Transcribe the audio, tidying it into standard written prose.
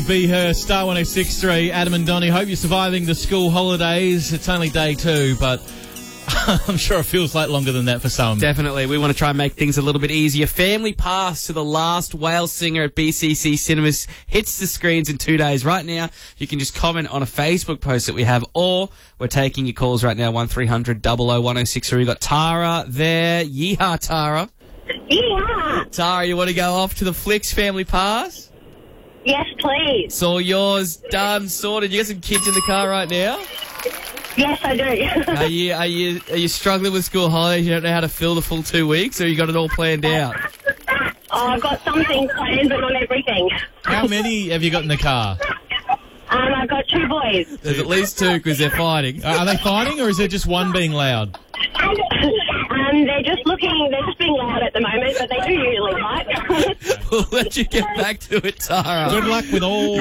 Be her, Star 106.3, Adam and Donnie. Hope you're surviving the school holidays. It's only day 2, but I'm sure it feels like longer than that for some. Definitely. We want to try and make things a little bit easier. Family Pass to The Last Whale Singer at BCC Cinemas hits the screens in 2 days. Right now, you can just comment on a Facebook post that we have, or we're taking your calls right now, 1300 00 1063. We've got Tara there. Yeehaw, Tara. Yeah. Tara, you want to go off to the Flicks Family Pass? Yes, please. It's all yours, done, sorted. You got some kids in the car right now? Yes, I do. Are you struggling with school holidays? You don't know how to fill the full 2 weeks, or you got it all planned out? I've got some things planned, but not everything. How many have you got in the car? I've got 2 boys. There's at least 2 because they're fighting. Are they fighting, or is there just one being loud? They're just being loud at the moment, but they do usually fight. We'll let you get back to it, Tara. Good luck with all